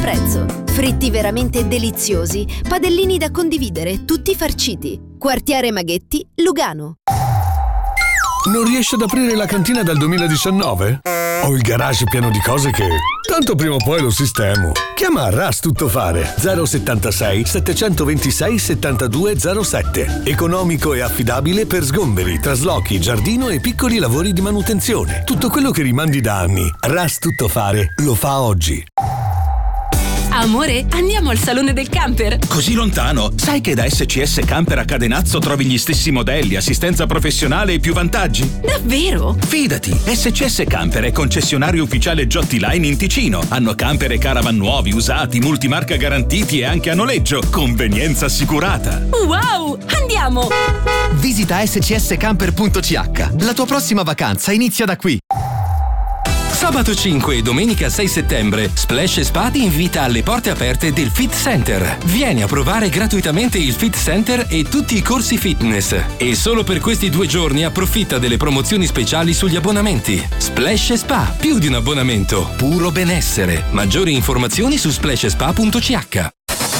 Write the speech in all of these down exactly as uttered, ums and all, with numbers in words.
prezzo. Fritti veramente deliziosi, padellini da condividere, tutti farciti. Quartiere Maghetti, Lugano. Non riesci ad aprire la cantina dal duemiladiciannove? Ho il garage pieno di cose che... tanto prima o poi lo sistemo. Chiama Ras Tuttofare zero settantasei settecentoventisei settantadue zero sette. Economico e affidabile per sgomberi, traslochi, giardino e piccoli lavori di manutenzione. Tutto quello che rimandi da anni. Ras Tuttofare lo fa oggi. Amore, andiamo al salone del camper. Così lontano? Sai che da S C S Camper a Cadenazzo trovi gli stessi modelli, assistenza professionale e più vantaggi? Davvero? Fidati, S C S Camper è concessionario ufficiale Giotti Line in Ticino. Hanno camper e caravan nuovi, usati, multimarca garantiti e anche a noleggio. Convenienza assicurata. Wow, andiamo! Visita S C S camper punto C H. La tua prossima vacanza inizia da qui. Sabato cinque e domenica sei settembre, Splash Spa ti invita alle porte aperte del Fit Center. Vieni a provare gratuitamente il Fit Center e tutti i corsi fitness. E solo per questi due giorni approfitta delle promozioni speciali sugli abbonamenti. Splash Spa, più di un abbonamento, puro benessere. Maggiori informazioni su splash spa punto C H.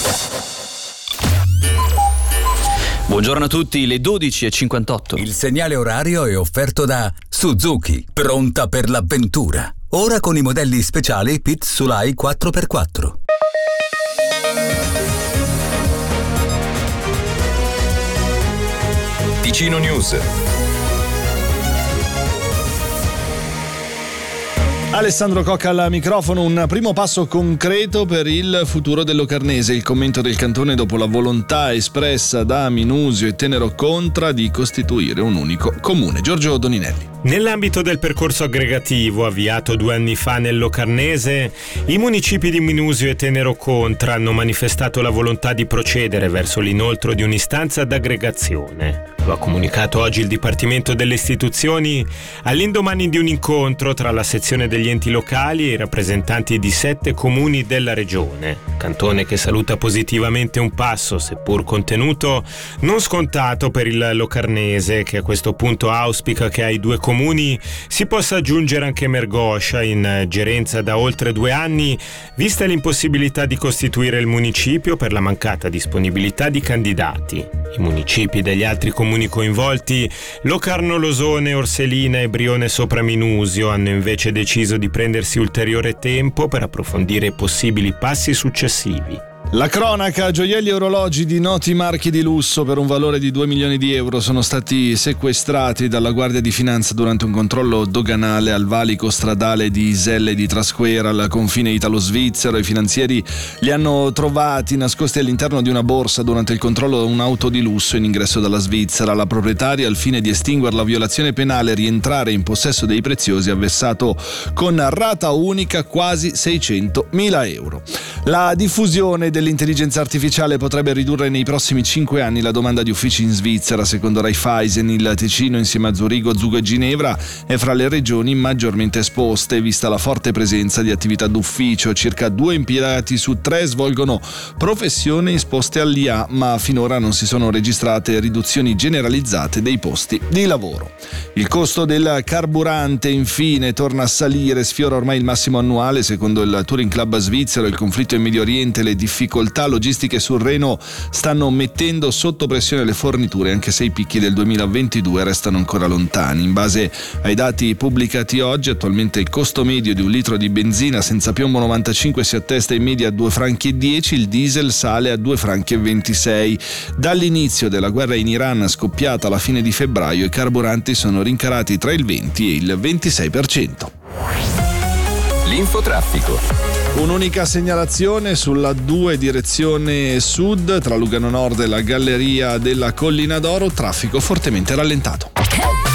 Buongiorno a tutti, le dodici e cinquantotto. Il segnale orario è offerto da Suzuki, pronta per l'avventura. Ora con i modelli speciali Pit Sulai quattro per quattro. Ticino News. Alessandro Cocca al microfono. Un primo passo concreto per il futuro del Locarnese. Il commento del cantone dopo la volontà espressa da Minusio e Tenero Contra di costituire un unico comune. Giorgio Doninelli. Nell'ambito del percorso aggregativo avviato due anni fa nel Locarnese, i municipi di Minusio e Tenero Contra hanno manifestato la volontà di procedere verso l'inoltro di un'istanza d'aggregazione. Lo ha comunicato oggi il Dipartimento delle Istituzioni all'indomani di un incontro tra la sezione degli enti locali e i rappresentanti di sette comuni della regione. Cantone che saluta positivamente un passo, seppur contenuto, non scontato per il Locarnese, che a questo punto auspica che ai due comuni si possa aggiungere anche Mergoscia, in gerenza da oltre due anni, vista l'impossibilità di costituire il municipio per la mancata disponibilità di candidati. I municipi degli altri comuni coinvolti, Locarno Losone, Orselina e Brione Sopra Minusio, hanno invece deciso di prendersi ulteriore tempo per approfondire i possibili passi successivi. La cronaca: gioielli e orologi di noti marchi di lusso per un valore di due milioni di euro sono stati sequestrati dalla Guardia di Finanza durante un controllo doganale al valico stradale di Iselle di Trasquera, al confine italo-svizzero. I finanzieri li hanno trovati nascosti all'interno di una borsa durante il controllo di un'auto di lusso in ingresso dalla Svizzera. La proprietaria, al fine di estinguere la violazione penale e rientrare in possesso dei preziosi, ha versato con rata unica quasi seicentomila euro. La diffusione dell'intelligenza artificiale potrebbe ridurre nei prossimi cinque anni la domanda di uffici in Svizzera. Secondo Raiffeisen, il Ticino, insieme a Zurigo, Zugo e Ginevra, è fra le regioni maggiormente esposte, vista la forte presenza di attività d'ufficio. Circa due impiegati su tre svolgono professioni esposte all'I A, ma finora non si sono registrate riduzioni generalizzate dei posti di lavoro. Il costo del carburante, infine, torna a salire, sfiora ormai il massimo annuale. Secondo il Touring Club svizzero, il conflitto in Medio Oriente e le difficoltà logistiche sul Reno stanno mettendo sotto pressione le forniture, anche se i picchi del duemilaventidue restano ancora lontani. In base ai dati pubblicati oggi, attualmente il costo medio di un litro di benzina senza piombo novantacinque si attesta in media a due franchi e dieci, il diesel sale a due franchi e ventisei. Dall'inizio della guerra in Iran, scoppiata alla fine di febbraio, i carburanti sono rincarati tra il venti e il ventisei per cento. L'infotraffico. Un'unica segnalazione sulla due direzione sud tra Lugano Nord e la galleria della Collina d'Oro, traffico fortemente rallentato.